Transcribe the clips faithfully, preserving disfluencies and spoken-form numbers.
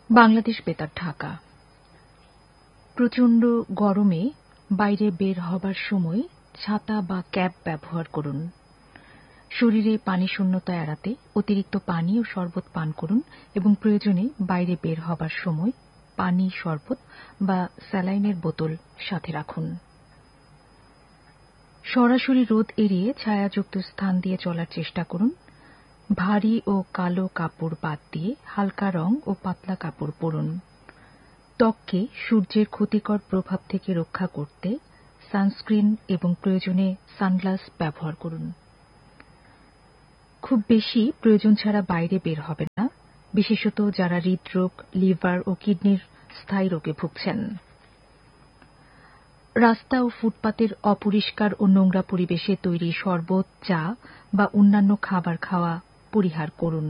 বাংলাদেশ বেতার ঢাকা। প্রচণ্ড গরমে বাইরে বের হবার সময় ছাতা বা ক্যাপ ব্যবহার করুন। শরীরে পানি শূন্যতা এড়াতে অতিরিক্ত পানি ও শরবত পান করুন এবং প্রয়োজনে বাইরে বের হবার সময় পানি, শরবত বা স্যালাইনের বোতল সাথে রাখুন। সরাসরি রোদ এড়িয়ে ছায়াযুক্ত স্থান দিয়ে চলার চেষ্টা করুন। ভারী ও কালো কাপড় বাদ দিয়ে হালকা রং ও পাতলা কাপড় পরুন। ত্বককে সূর্যের ক্ষতিকর প্রভাব থেকে রক্ষা করতে সানস্ক্রিন এবং প্রয়োজনে সানগ্লাস ব্যবহার করুন। খুব বেশি প্রয়োজন ছাড়া বাইরে বের হবেন না, বিশেষত যারা হৃদরোগ, লিভার ও কিডনির স্থায়ী রোগে ভুগছেন। রাস্তা ও ফুটপাতের অপরিষ্কার ও নোংরা পরিবেশে তৈরি শরবত, চা বা অন্যান্য খাবার খাওয়া পরিহার করুন।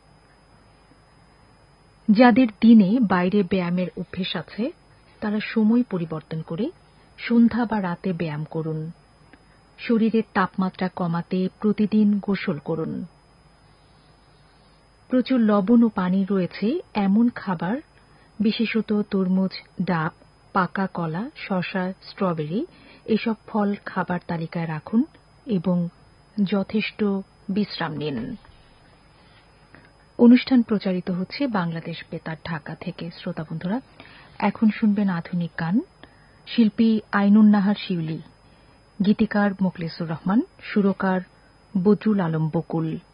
যাদের দিনে বাইরে ব্যায়ামের অভ্যেস আছে তারা সময় পরিবর্তন করে সন্ধ্যা বা রাতে ব্যায়াম করুন। শরীরের তাপমাত্রা কমাতে প্রতিদিন গোসল করুন। প্রচুর লবণ ও পানি রয়েছে এমন খাবার, বিশেষত তরমুজ, ডাব, পাকা কলা, শসা, স্ট্রবেরি এসব ফল খাবার তালিকায় রাখুন এবং যথেষ্ট বিশ্রাম নিন। অনুষ্ঠান প্রচারিত হচ্ছে বাংলাদেশ বেতার ঢাকা থেকে। শ্রোতা বন্ধুরা, এখন শুনবেন আধুনিক গান। শিল্পী আইনুন নাহার শিউলি, গীতিকার মোখলেসুর রহমান, সুরকার বদরুল আলম বকুল।